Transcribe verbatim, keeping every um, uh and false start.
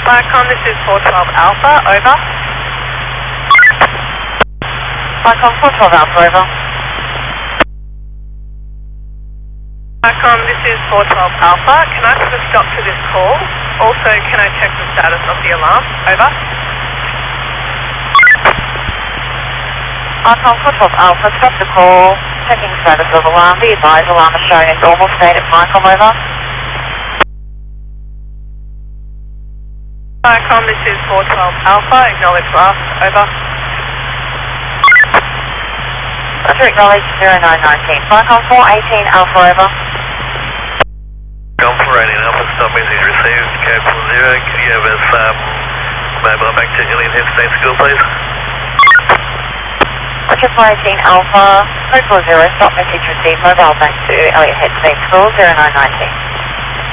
Vicom, this is four twelve Alpha, over. Vicom, four twelve Alpha, over. Vicom, this is four twelve Alpha. Can I put a stop to this call? Also, can I check the status of the alarm? Over. Vicom, four twelve Alpha, stop the call. Checking status of alarm. Be advised, alarm is showing in normal state at Vicom, over. Vicom, this is four twelve Alpha. Acknowledge last. Over. Roger, acknowledge zero nine nineteen. Vicom, four eighteen Alpha, over. Vicom, four eighteen Alpha, stop message received. Code four zero. Can you have us um, mobile back to Elliott Head State School, please? Roger, four eighteen Alpha, code four zero, stop message received, mobile back to Elliott Head State School, zero nine nineteen.